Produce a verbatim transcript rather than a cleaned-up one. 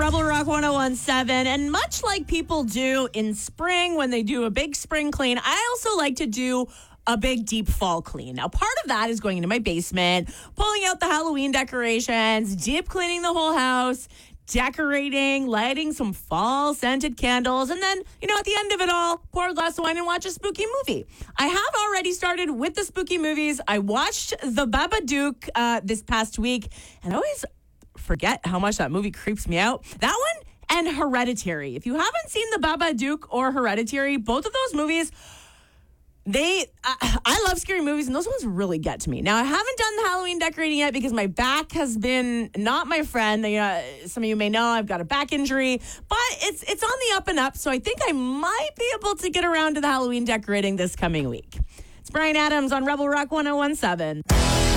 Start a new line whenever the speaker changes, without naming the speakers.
Rebel Rock ten seventeen. And much like people do in spring when they do a big spring clean, I also like to do a big deep fall clean. Now, part of that is going into my basement, pulling out the Halloween decorations, deep cleaning the whole house, decorating, lighting some fall scented candles, and then, you know, at the end of it all, pour a glass of wine and watch a spooky movie. I have already started with the spooky movies. I watched The Babadook uh, this past week, and I always forget how much that movie creeps me out. That one and Hereditary. If you haven't seen The Babadook or Hereditary, both of those movies, They, I, I love scary movies, and those ones really get to me. Now, I haven't done the Halloween decorating yet because my back has been not my friend. You know, some of you may know I've got a back injury, but it's it's on the up and up, so I think I might be able to get around to the Halloween decorating this coming week. It's Brian Adams on Rebel Rock ten seventeen.